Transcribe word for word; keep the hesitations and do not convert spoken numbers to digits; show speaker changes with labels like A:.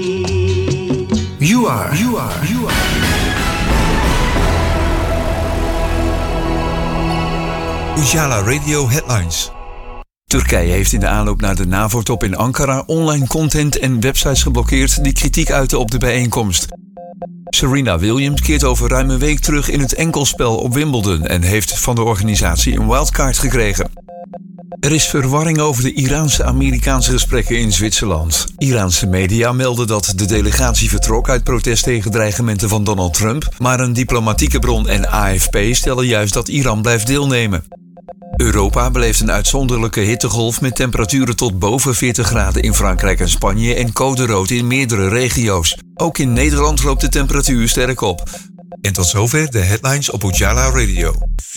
A: You are, you are, you are. Ujala Radio Headlines. Turkije heeft in de aanloop naar de NAVO-top in Ankara online content en websites geblokkeerd die kritiek uiten op de bijeenkomst. Serena Williams keert over ruim een week terug in het enkelspel op Wimbledon en heeft van de organisatie een wildcard gekregen. Er is verwarring over de Iraanse-Amerikaanse gesprekken in Zwitserland. Iraanse media melden dat de delegatie vertrok uit protest tegen dreigementen van Donald Trump, maar een diplomatieke bron en A F P stellen juist dat Iran blijft deelnemen. Europa beleeft een uitzonderlijke hittegolf met temperaturen tot boven veertig graden in Frankrijk en Spanje en code rood in meerdere regio's. Ook in Nederland loopt de temperatuur sterk op. En tot zover de headlines op Ujala Radio.